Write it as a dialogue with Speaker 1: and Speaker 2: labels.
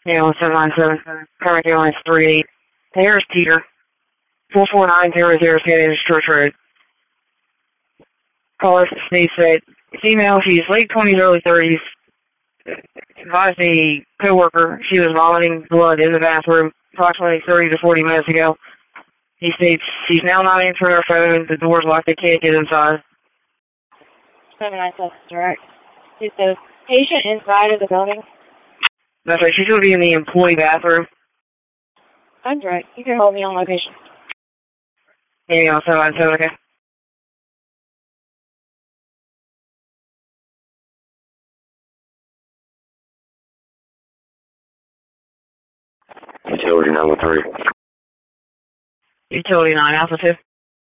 Speaker 1: Yeah, 797. Current airlines 38. Harris Teeter. 44900 San Church Road. Caller states that female, she's late 20s, early 30s. Advised a co-worker she was vomiting blood in the bathroom approximately 30 to 40 minutes ago. He states she's now not answering her phone. The door's locked. They can't get inside.
Speaker 2: 797, direct. Is the patient inside of the building?
Speaker 1: That's right. She's going to be in the employee bathroom.
Speaker 2: I'm direct. You can hold me on location.
Speaker 1: Yeah, 797, okay.
Speaker 3: Utility 913.
Speaker 1: Utility 9, Alpha 2.